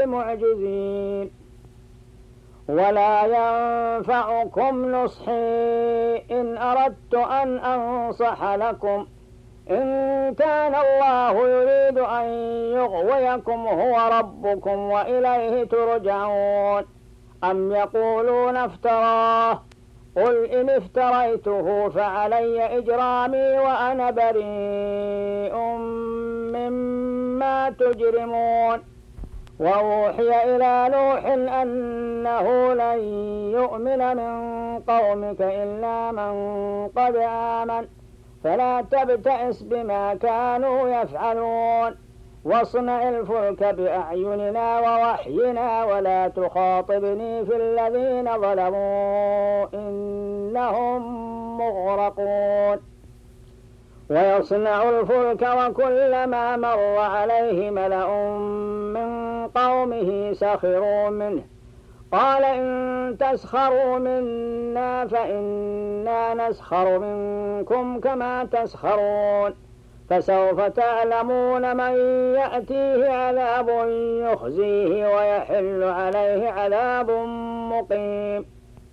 بمعجزين. ولا ينفعكم نصحي إن أردت أن أنصح لكم إن كان الله يريد أن يغويكم هو ربكم وإليه ترجعون. أم يقولون افتراه قل إن افتريته فعلي إجرامي وأنا بريء مما تجرمون. وأوحي إلى نوح أنه لن يؤمن من قومك إلا من قد آمن فلا تبتئس بما كانوا يفعلون. واصنع الفلك بأعيننا ووحينا ولا تخاطبني في الذين ظلموا إنهم مغرقون. ويصنع الفلك وكلما مر عليه ملأ من قومه سخروا منه قال إن تسخروا منا فإنا نسخر منكم كما تسخرون. فسوف تعلمون من يأتيه عذاب يخزيه ويحل عليه عذاب مقيم.